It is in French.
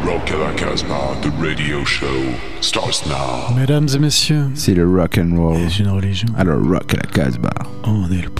Rock à la Casbah, the radio show starts now. Mesdames et messieurs, c'est le rock and roll. c'est une religion. Alors rock à la Casbah. On est le